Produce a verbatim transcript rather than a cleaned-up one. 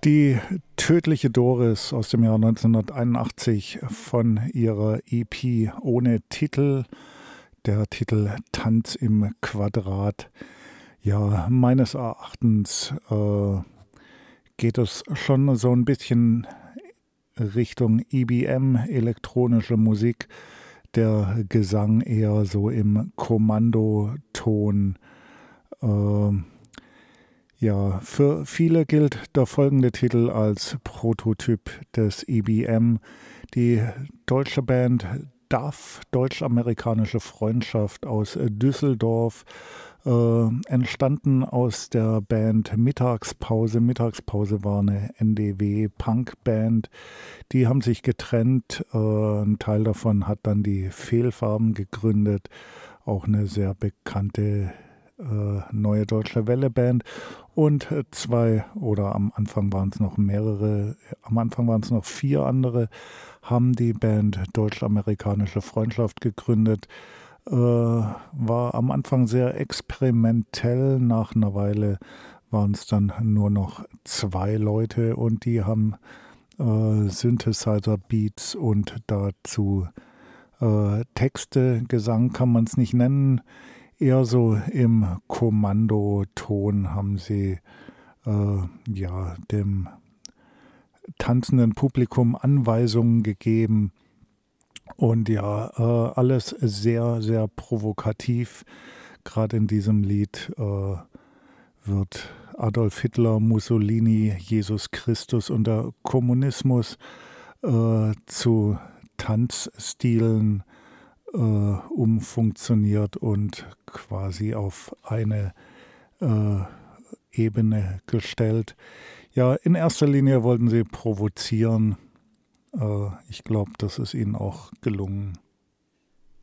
Die tödliche Doris aus dem Jahr neunzehnhunderteinundachtzig von ihrer E P ohne Titel, der Titel Tanz im Quadrat. Ja, meines Erachtens äh, geht es schon so ein bisschen Richtung E B M, elektronische Musik, der Gesang eher so im Kommandoton. Äh, Ja, für viele gilt der folgende Titel als Prototyp des E B M. Die deutsche Band D A F, Deutsch-Amerikanische Freundschaft aus Düsseldorf, äh, entstanden aus der Band Mittagspause. Mittagspause war eine N D W-Punk-Band. Die haben sich getrennt. Äh, ein Teil davon hat dann die Fehlfarben gegründet. Auch eine sehr bekannte äh, Neue Deutsche Welle-Band. Und zwei, oder am Anfang waren es noch mehrere, am Anfang waren es noch vier andere, haben die Band Deutsch-Amerikanische Freundschaft gegründet. Äh, war am Anfang sehr experimentell, nach einer Weile waren es dann nur noch zwei Leute und die haben äh, Synthesizer-Beats und dazu äh, Texte, Gesang kann man es nicht nennen. Eher so im Kommandoton haben sie äh, ja, dem tanzenden Publikum Anweisungen gegeben. Und ja, äh, alles sehr, sehr provokativ. Gerade in diesem Lied äh, wird Adolf Hitler, Mussolini, Jesus Christus und der Kommunismus äh, zu Tanzstilen Uh, umfunktioniert und quasi auf eine uh, Ebene gestellt. Ja, in erster Linie wollten sie provozieren. Uh, ich glaube, das ist ihnen auch gelungen.